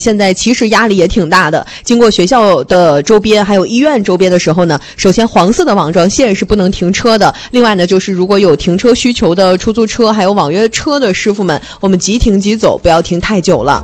现在其实压力也挺大的，经过学校的周边还有医院周边的时候呢，首先黄色的网状线是不能停车的，另外呢就是如果有停车需求的出租车还有网约车的师傅们，我们即停即走，不要停太久了。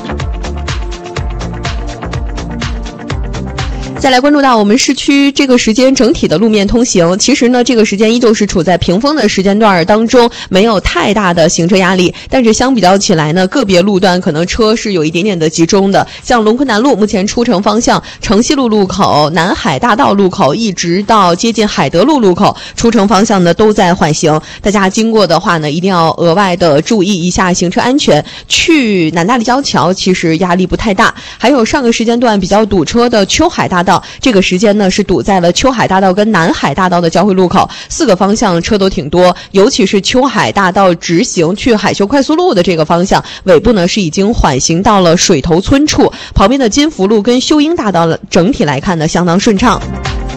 再来关注到我们市区这个时间整体的路面通行，其实呢这个时间依旧是处在平峰的时间段当中，没有太大的行车压力，但是相比较起来呢，个别路段可能车是有一点点的集中的，像龙昆南路目前出城方向城西路路口、南海大道路口一直到接近海德路路口出城方向呢都在缓行，大家经过的话呢一定要额外的注意一下行车安全。去南大立交桥其实压力不太大，还有上个时间段比较堵车的秋海大道，这个时间呢是堵在了秋海大道跟南海大道的交汇路口，4个方向车都挺多，尤其是秋海大道直行去海秀快速路的这个方向，尾部呢是已经缓行到了水头村处，旁边的金福路跟秀英大道整体来看呢相当顺畅。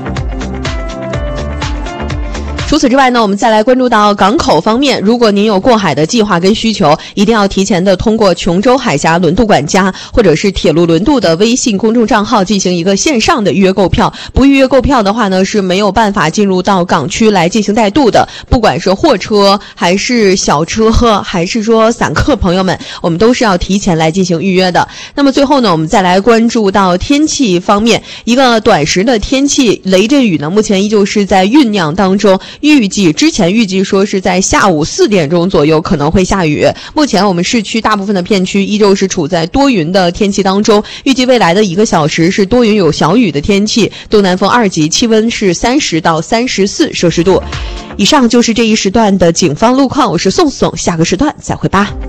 除此之外呢，我们再来关注到港口方面，如果您有过海的计划跟需求，一定要提前的通过琼州海峡轮渡管家或者是铁路轮渡的微信公众账号进行一个线上的预约购票，不预约购票的话呢是没有办法进入到港区来进行带渡的，不管是货车还是小车还是说散客朋友们，我们都是要提前来进行预约的。那么最后呢，我们再来关注到天气方面，一个短时的天气雷阵雨呢目前依旧是在酝酿当中，之前预计说是在下午4点钟左右可能会下雨，目前我们市区大部分的片区依旧是处在多云的天气当中，预计未来的1个小时是多云有小雨的天气，东南风2级，气温是30到34摄氏度。以上就是这一时段的警方路况，我是宋宋，下个时段再会吧。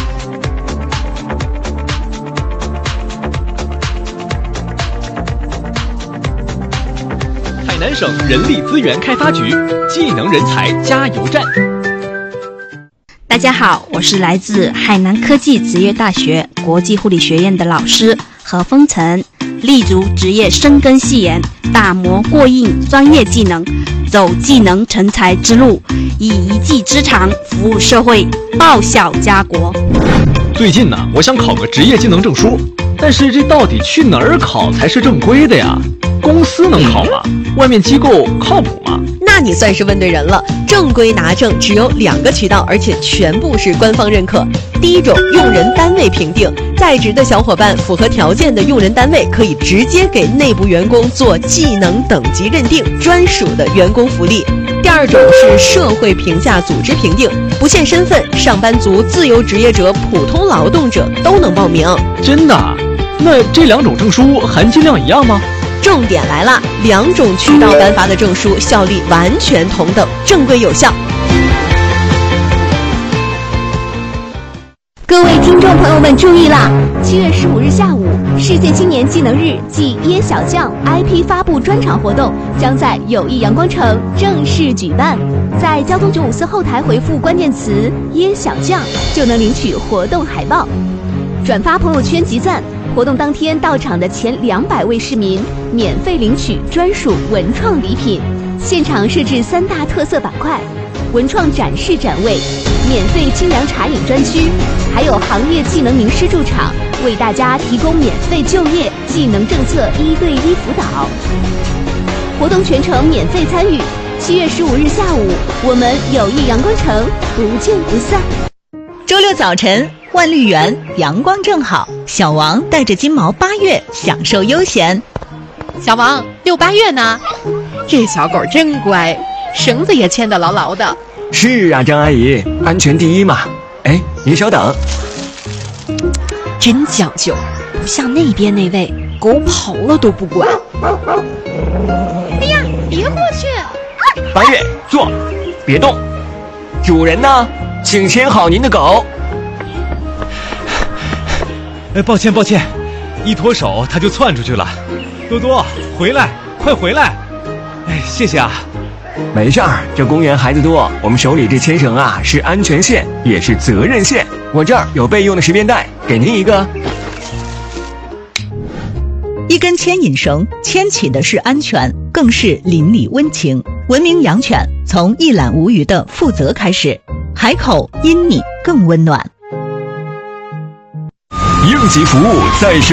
海南省人力资源开发局技能人才加油站。 大家好，我是来自海南科技职业大学国际护理学院的老师何风晨，立足职业深耕细研，打磨过硬专业技能，走技能成才之路，以一技之长服务社会，报效家国。 最近呢，我想考个职业技能证书，但是这到底去哪儿考才是正规的呀？公司能考吗？外面机构靠谱吗？ 那你算是问对人了，正规拿证只有2个渠道，而且全部是官方认可。第一种，用人单位评定，在职的小伙伴符合条件的用人单位可以直接给内部员工做技能等级认定，专属的员工福利。第二种是社会评价组织评定，不限身份，上班族、自由职业者、普通劳动者都能报名。 真的？那这2种证书含金量一样吗？ 重点来了，2种渠道颁发的证书效力完全同等，正规有效。 各位听众朋友们注意啦！7月15日下午，世界青年技能日暨椰小将 IP 发布专场活动将在友谊阳光城正式举办。在交通954后台回复关键词“椰小将”，就能领取活动海报，转发朋友圈集赞。活动当天到场的前200位市民免费领取专属文创礼品，现场设置3大特色板块：文创展示展位、免费清凉茶饮专区，还有行业技能名师驻场，为大家提供免费就业技能政策1对1辅导。活动全程免费参与，7月15日下午，我们友谊阳光城不见不散。 周六早晨，万绿园阳光正好，小王带着金毛8月享受悠闲。 小王遛8月呢，这小狗真乖，绳子也牵得牢牢的。 是啊，张阿姨，安全第一嘛。哎，您稍等。 真讲究，不像那边那位狗跑了都不管。 哎呀，别过去 ！8月，坐，别动。主人呢？请牵好您的狗。 抱歉，一脱手它就窜出去了。多多，回来，快回来！谢谢啊。 没事儿，这公园孩子多，我们手里这牵绳啊是安全线，也是责任线。我这儿有备用的10便带，给您一个。 一根牵引绳牵起的是安全，更是邻里温情。文明养犬，从一览无余的负责开始，海口因你更温暖。 应急服务在身